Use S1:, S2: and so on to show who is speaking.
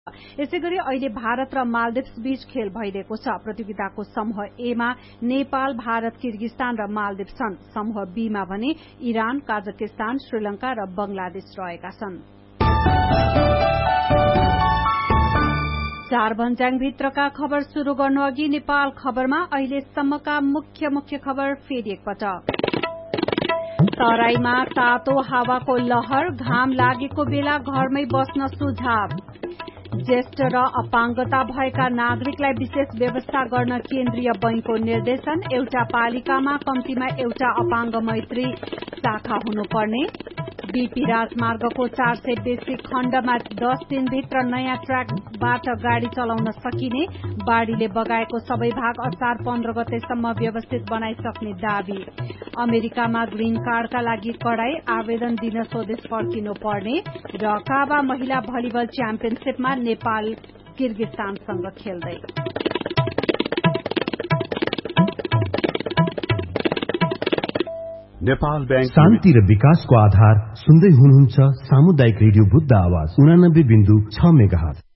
S1: यसैगरी अहिले भारत र मालदिप्स बीच खेल भइरहेको छ। प्रतियोगिताको समूह ए मा नेपाल, भारत, किर्गिस्तान र मालदिप्स छन्। समूह बी मा भने इरान, काजाकिस्तान, श्रीलंका र बंगलादेश रहेका छन्। चार भन्ज्याङ भित्रका खबर शुरू गर्नु अघि नेपाल खबरमा अहिलेसम्मका मुख्य खबर फेरि एकपटक। तराईमा तातो हावाको लहर, घाम लागेको बेला घरमै बस्न सुझाव। ज्येष्ठ र अपाङ्गता भएका नागरिकलाई विशेष व्यवस्था गर्न केन्द्रीय बैंकको निर्देशन। एउटा पालिकामा कम्तीमा एउटा अपाङ्ग मैत्री शाखा हुनुपर्ने। बीपी राजमार्गको 400 बेसी खण्डमा 10 दिनभित्र नयाँ ट्र्याकबाट गाड़ी चलाउन सकिने। बाढ़ीले बगाएको सबै भाग असार 15 गतेसम्म व्यवस्थित बनाइसक्ने दावी। अमेरिकामा ग्रीन कार्डका लागि कडाई, आवेदन दिन स्वदेश फर्किनु पर्ने। र काबा महिला भलिबल च्याम्पियनशीपमा नेपाल किर्गिस्तानसँग खेल्दै।
S2: नेपाल बैंक
S3: शान्ति र विकासको आधार सुन्दै हुनुहुन्छ सामुदायिक रेडियो बुद्ध आवाज 89.6 मेगाहर्ज।